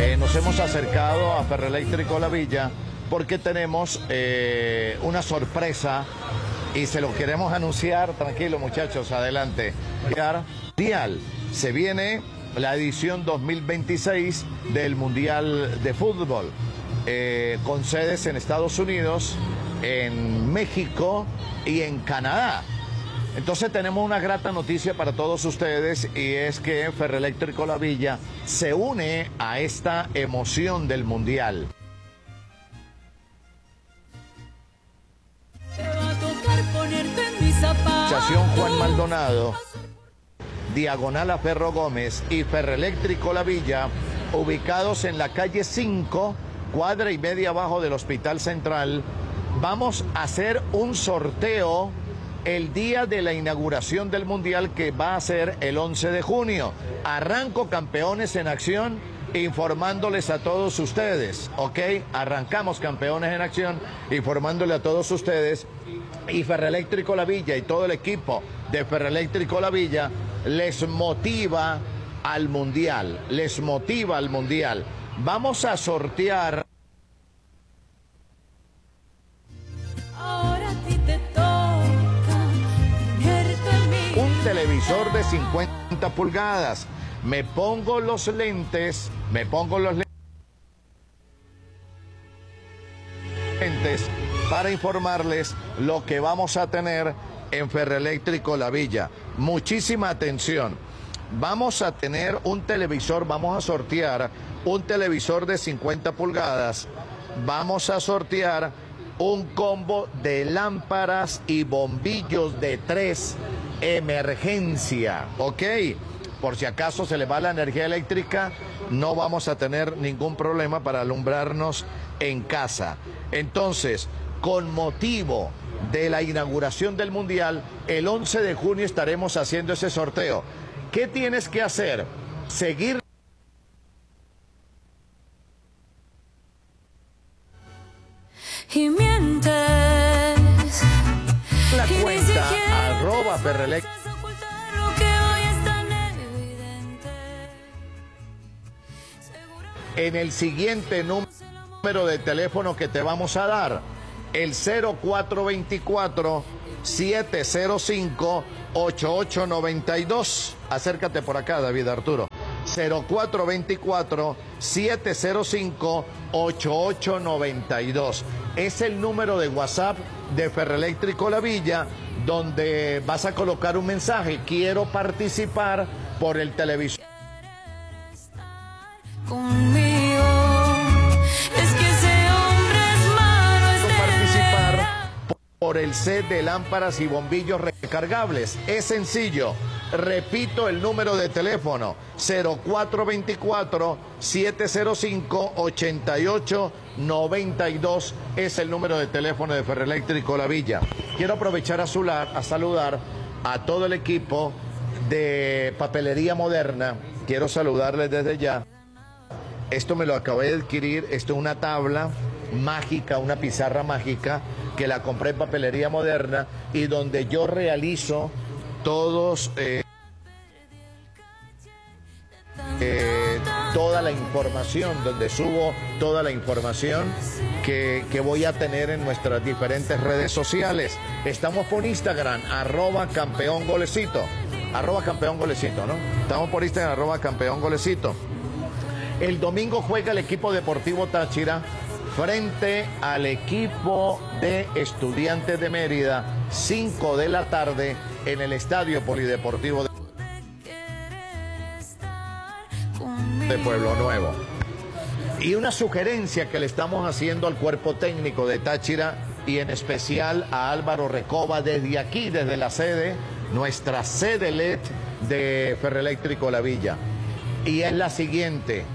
nos hemos acercado a Ferroeléctrico La Villa porque tenemos una sorpresa y se lo queremos anunciar. Tranquilo, muchachos, adelante. Mundial. Se viene la edición 2026 del Mundial de Fútbol, con sedes en Estados Unidos, en México y en Canadá. Entonces tenemos una grata noticia para todos ustedes, y es que Ferroeléctrico La Villa se une a esta emoción del Mundial. Estación Juan Maldonado, diagonal a Ferro Gómez, y Ferroeléctrico La Villa, ubicados en la calle 5, cuadra y media abajo del Hospital Central. Vamos a hacer un sorteo el día de la inauguración del Mundial, que va a ser el 11 de junio. Arranco Campeones en Acción informándoles a todos ustedes, ¿ok? Arrancamos Campeones en Acción informándole a todos ustedes, y Ferroeléctrico La Villa y todo el equipo de Ferroeléctrico La Villa les motiva al Mundial, les motiva al Mundial. Vamos a sortear un televisor de 50 pulgadas. Me pongo los lentes para informarles lo que vamos a tener en Ferroeléctrico La Villa. Muchísima atención. Vamos a tener un televisor, vamos a sortear un televisor de 50 pulgadas. Vamos a sortear un combo de lámparas y bombillos de 3 emergencia, ¿ok? Por si acaso se le va la energía eléctrica, no vamos a tener ningún problema para alumbrarnos en casa. Entonces, con motivo de la inauguración del Mundial, el 11 de junio estaremos haciendo ese sorteo. ¿Qué tienes que hacer? Seguir y mientes la cuenta @Ferroeléctrico. En el siguiente número de teléfono que te vamos a dar, el 0424-705-8892. Acércate por acá, David Arturo. 0424-705-8892. Es el número de WhatsApp de Ferroeléctrico La Villa, donde vas a colocar un mensaje: quiero participar por el televisor. Conmigo. Es que ese hombre es malo, Participar por el set de lámparas y bombillos recargables. Es sencillo. Repito el número de teléfono: 0424-705-8892. Es el número de teléfono de Ferroeléctrico La Villa. Quiero aprovechar a saludar a todo el equipo de Papelería Moderna. Quiero saludarles desde ya. Esto me lo acabé de adquirir. Esto es una tabla mágica, una pizarra mágica, que la compré en Papelería Moderna, y donde yo realizo todos toda la información, donde subo toda la información que voy a tener en nuestras diferentes redes sociales. Estamos por Instagram, @campeongolecito, @campeongolecito, ¿no? Estamos por Instagram, @campeongolecito. El domingo juega el equipo deportivo Táchira frente al equipo de Estudiantes de Mérida, 5 de la tarde, en el Estadio Polideportivo de Pueblo Nuevo. Y una sugerencia que le estamos haciendo al cuerpo técnico de Táchira, y en especial a Álvaro Recoba, desde aquí, desde la sede, nuestra sede LED de Ferroeléctrico La Villa. Y es la siguiente.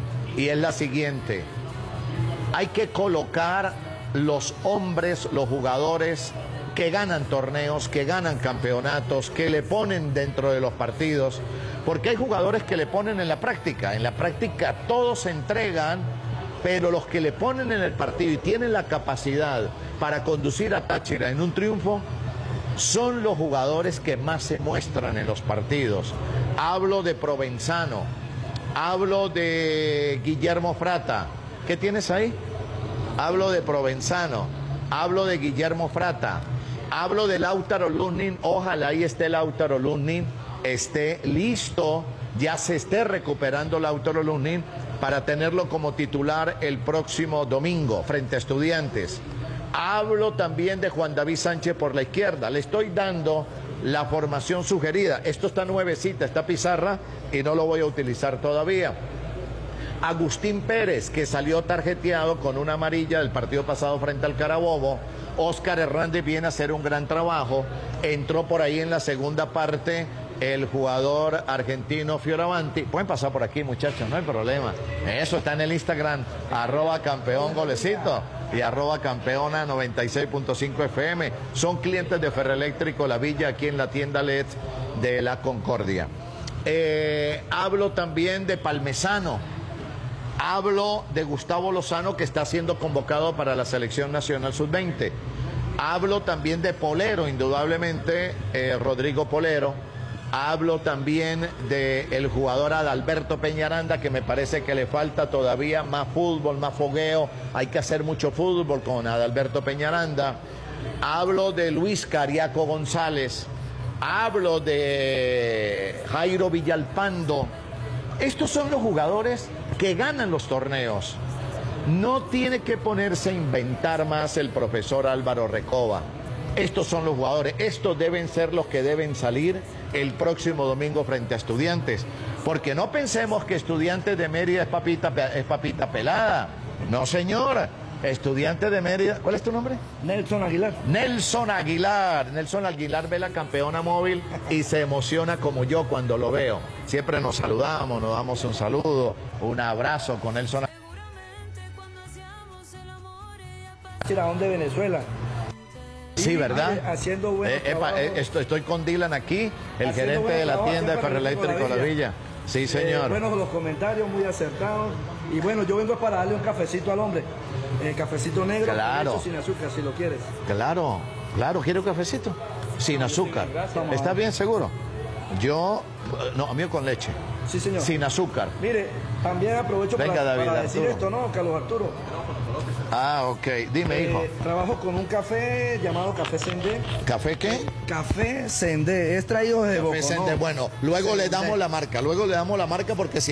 Hay que colocar los hombres, los jugadores que ganan torneos, que ganan campeonatos, que le ponen dentro de los partidos, porque hay jugadores que le ponen en la práctica todos se entregan, pero los que le ponen en el partido y tienen la capacidad para conducir a Táchira en un triunfo son los jugadores que más se muestran en los partidos. Hablo de Provenzano, Hablo de Guillermo Frata. ¿Qué tienes ahí? Hablo de Provenzano. Hablo de Guillermo Frata. Hablo de Lautaro Lunin. Ojalá ahí esté Lautaro Lunin, esté listo, ya se esté recuperando Lautaro Lunin para tenerlo como titular el próximo domingo frente a Estudiantes. Hablo también de Juan David Sánchez por la izquierda. Le estoy dando la formación sugerida. Esto está nuevecita, está pizarra y no lo voy a utilizar todavía. Agustín Pérez, que salió tarjeteado con una amarilla del partido pasado frente al Carabobo. Óscar Hernández viene a hacer un gran trabajo. Entró por ahí en la segunda parte el jugador argentino Fioravanti. Pueden pasar por aquí, muchachos, no hay problema. Eso está en el Instagram, @campeongolecito y @campeona 96.5 FM. Son clientes de Ferroeléctrico La Villa aquí en la tienda LED de la Concordia. Hablo también de Palmesano. Hablo de Gustavo Lozano, que está siendo convocado para la Selección Nacional Sub-20. Hablo también de Polero, indudablemente, Rodrigo Polero. Hablo también del jugador Adalberto Peñaranda, que me parece que le falta todavía más fútbol, más fogueo. Hay que hacer mucho fútbol con Adalberto Peñaranda. Hablo de Luis Cariaco González. Hablo de Jairo Villalpando. Estos son los jugadores que ganan los torneos. No tiene que ponerse a inventar más el profesor Álvaro Recoba. Estos son los jugadores. Estos deben ser los que deben salir el próximo domingo frente a Estudiantes. Porque no pensemos que Estudiantes de Mérida es papita pelada. No, señor. Estudiantes de Mérida. ¿Cuál es tu nombre? Nelson Aguilar. Nelson Aguilar. Nelson Aguilar ve la campeona móvil y se emociona como yo cuando lo veo. Siempre nos saludamos, nos damos un saludo, un abrazo con Nelson. Tirón de Venezuela. Sí, ¿verdad? Haciendo buen trabajo. Estoy con Dylan aquí, el Haciendo gerente de la trabajo tienda de aquí en Ferroeléctrico La Villa. Sí, señor. Bueno, los comentarios muy acertados. Y bueno, yo vengo para darle un cafecito al hombre. Cafecito negro, claro, sin azúcar, si lo quieres. Claro, quiero un cafecito. Sin azúcar. ¿Está bien seguro? Yo, no, mío con leche. Sí, señor. Sin azúcar. Mire, también aprovecho para decir esto, ¿no, Carlos Arturo? Ah, ok. Dime, hijo. Trabajo con un café llamado Café Sendé. ¿Café qué? Café Sendé. Es traído de Boconó. Bueno, luego le damos la marca. Luego le damos la marca porque si